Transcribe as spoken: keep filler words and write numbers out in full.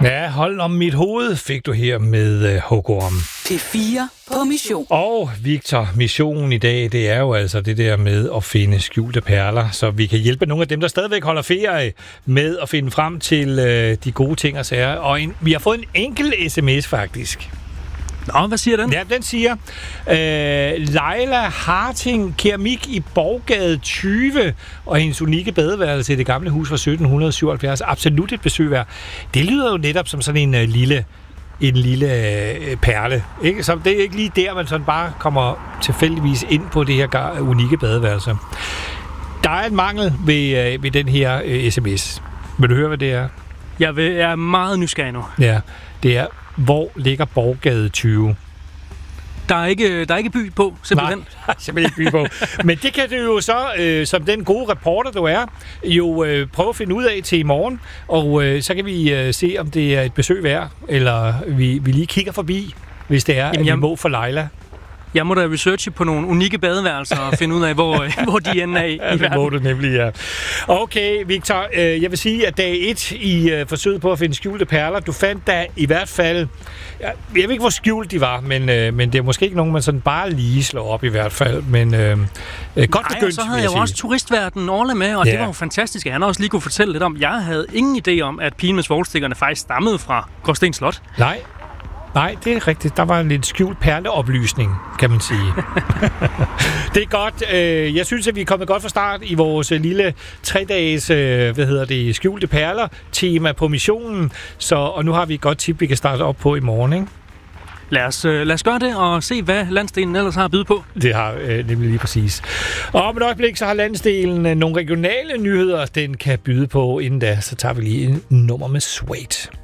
Ja, hold om mit hoved fik du her med uh, Hugorm. P fire på mission. Og Victor, missionen i dag, det er jo altså det der med at finde skjulte perler, så vi kan hjælpe nogle af dem, der stadigvæk holder ferie, med at finde frem til uh, de gode ting og sager. Og en, vi har fået en enkelt sms faktisk. Nå, hvad siger den? Ja, den siger, øh, Leila Harting, keramik i Borggade tyve, og hendes unikke badeværelse i det gamle hus fra sytten syvoghalvfjerds. Absolut et besøg værd. Det lyder jo netop som sådan en uh, lille, en lille uh, perle. Ikke? Så det er ikke lige der, man sådan bare kommer tilfældigvis ind på det her unikke badeværelse. Der er en mangel ved, uh, ved den her uh, sms. Vil du høre, hvad det er? Jeg, vil, jeg er meget nysgerrig nu. Ja, det er, hvor ligger Borggade tyve? Der er ikke, der er ikke by på, simpelthen. Nej, der er simpelthen ikke by på. Men det kan du jo så, øh, som den gode reporter du er, jo øh, prøve at finde ud af til i morgen. Og øh, så kan vi øh, se, om det er et besøg værd, eller vi, vi lige kigger forbi, hvis det er, Jamen, at vi jeg... må for Leila. Jeg må da researche på nogle unikke badeværelser og finde ud af, hvor, hvor de ender i, ja, i det må du nemlig, ja. Okay, Victor, øh, jeg vil sige, at dag et i øh, forsøget på at finde skjulte perler, du fandt da i hvert fald, jeg ved ikke, hvor skjult de var, men, øh, men det er måske ikke nogen, man sådan bare lige slår op i hvert fald, men øh, øh, godt Nej, begyndt, så havde jeg, jeg jo også turistverdenen Orla med, og ja. Det var jo fantastisk, at han også lige kunne fortælle lidt om. Jeg havde ingen idé om, at pigen med svovlstikkerne faktisk stammede fra Gråsten Slot. Nej. Nej, det er rigtigt. Der var en lidt skjult perleoplysning, kan man sige. Det er godt. Jeg synes, at vi er kommet godt fra start i vores lille tre-dages, hvad hedder det, skjulte perler-tema på missionen. Så, og nu har vi et godt tip, vi kan starte op på i morgen, ikke? Lad os, lad os gøre det og se, hvad landsdelen ellers har at byde på. Det har øh, nemlig lige præcis. Og om et øjeblik, så har landsdelen nogle regionale nyheder, den kan byde på. Inden da, så tager vi lige en nummer med Suede.